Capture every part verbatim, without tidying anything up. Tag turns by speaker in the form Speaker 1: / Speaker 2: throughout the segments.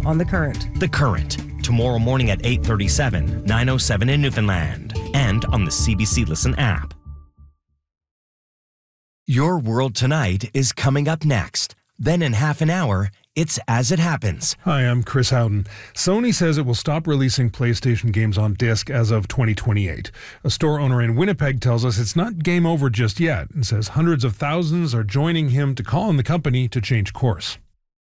Speaker 1: on The Current.
Speaker 2: The Current, tomorrow morning at eight thirty-seven, nine oh seven in Newfoundland, and on the C B C Listen app. Your World Tonight is coming up next. Then in half an hour, it's As It Happens.
Speaker 3: Hi, I'm Chris Howden. Sony says it will stop releasing PlayStation games on disc as of twenty twenty-eight. A store owner in Winnipeg tells us it's not game over just yet and says hundreds of thousands are joining him to call on the company to change course.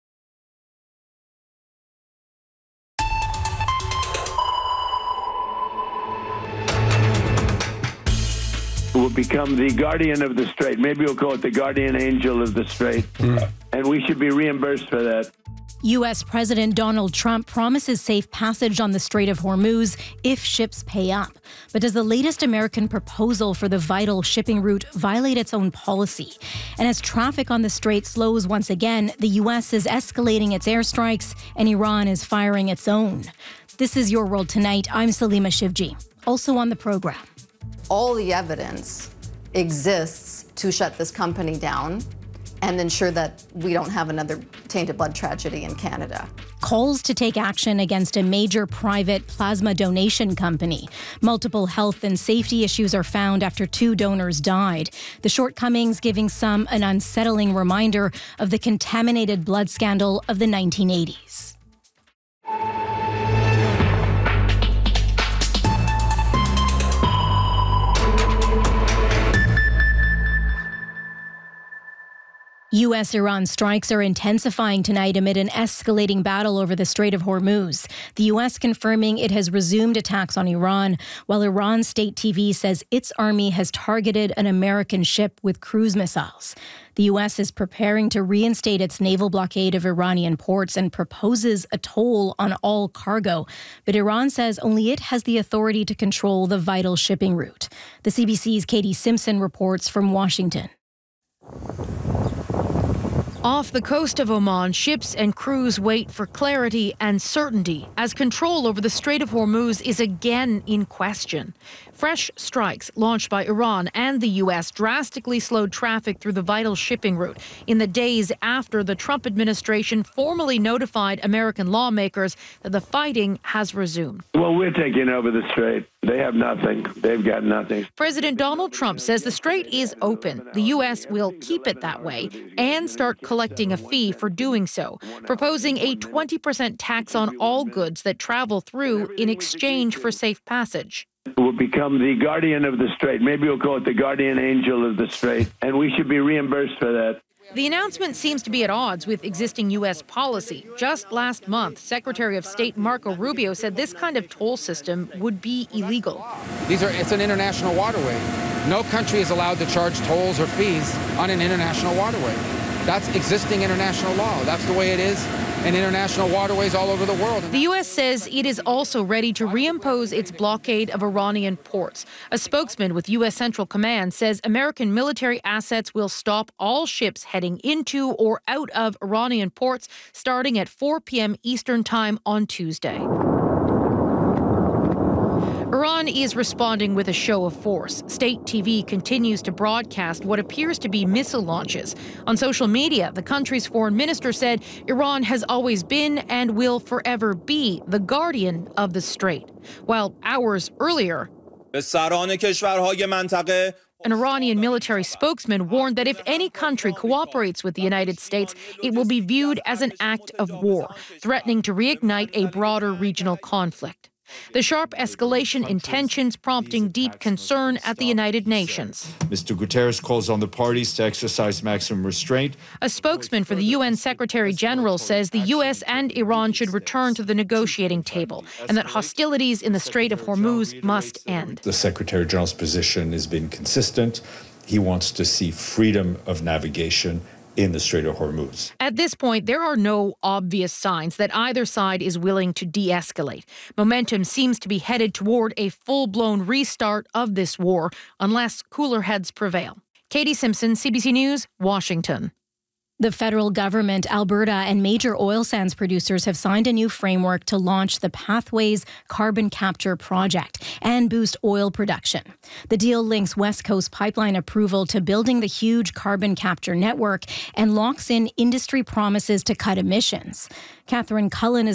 Speaker 4: Will become the guardian of the strait. Maybe we'll call it the guardian angel of the strait. Mm. And we should be reimbursed for that.
Speaker 5: U S President Donald Trump promises safe passage on the Strait of Hormuz if ships pay up. But does the latest American proposal for the vital shipping route violate its own policy? And as traffic on the strait slows once again, the U S is escalating its airstrikes and Iran is firing its own. This is Your World Tonight. I'm Salima Shivji. Also on the program.
Speaker 6: All the evidence exists to shut this company down and ensure that we don't have another tainted blood tragedy in Canada.
Speaker 5: Calls to take action against a major private plasma donation company. Multiple health and safety issues are found after two donors died. The shortcomings giving some an unsettling reminder of the contaminated blood scandal of the nineteen eighties. U S-Iran strikes are intensifying tonight amid an escalating battle over the Strait of Hormuz. The U S confirming it has resumed attacks on Iran, while Iran state T V says its army has targeted an American ship with cruise missiles. The U S is preparing to reinstate its naval blockade of Iranian ports and proposes a toll on all cargo. But Iran says only it has the authority to control the vital shipping route. The C B C's Katie Simpson reports from Washington.
Speaker 7: Off the coast of Oman, ships and crews wait for clarity and certainty as control over the Strait of Hormuz is again in question. Fresh strikes launched by Iran and the U S drastically slowed traffic through the vital shipping route in the days after the Trump administration formally notified American lawmakers that the fighting has resumed.
Speaker 4: Well, we're taking over the strait. They have nothing. They've got nothing.
Speaker 7: President Donald Trump says the strait is open. The U S will keep it that way and start collecting a fee for doing so, proposing a twenty percent tax on all goods that travel through in exchange for safe passage.
Speaker 4: Will become the guardian of the strait. Maybe we'll call it the guardian angel of the strait. And we should be reimbursed for that.
Speaker 7: The announcement seems to be at odds with existing U S policy. Just last month, Secretary of State Marco Rubio said this kind of toll system would be illegal.
Speaker 8: These are, it's an international waterway. No country is allowed to charge tolls or fees on an international waterway. That's existing international law. That's the way it is in international waterways all over the world.
Speaker 7: The U S says it is also ready to reimpose its blockade of Iranian ports. A spokesman with U S Central Command says American military assets will stop all ships heading into or out of Iranian ports starting at four p.m. Eastern Time on Tuesday. Iran is responding with a show of force. State T V continues to broadcast what appears to be missile launches. On social media, the country's foreign minister said Iran has always been and will forever be the guardian of the strait. While hours earlier, an Iranian military spokesman warned that if any country cooperates with the United States, it will be viewed as an act of war, threatening to reignite a broader regional conflict. The sharp escalation in tensions prompting deep concern at the United Nations.
Speaker 9: Mister Guterres calls on the parties to exercise maximum restraint.
Speaker 7: A spokesman for the U N Secretary General says the U S and Iran should return to the negotiating table and that hostilities in the Strait of Hormuz must end.
Speaker 9: The Secretary General's position has been consistent. He wants to see freedom of navigation in the Strait of Hormuz.
Speaker 7: At this point, there are no obvious signs that either side is willing to de-escalate. Momentum seems to be headed toward a full-blown restart of this war, unless cooler heads prevail. Katie Simpson, C B C News, Washington.
Speaker 5: The federal government, Alberta, and major oil sands producers have signed a new framework to launch the Pathways Carbon Capture Project and boost oil production. The deal links West Coast Pipeline approval to building the huge carbon capture network and locks in industry promises to cut emissions. Catherine Cullen is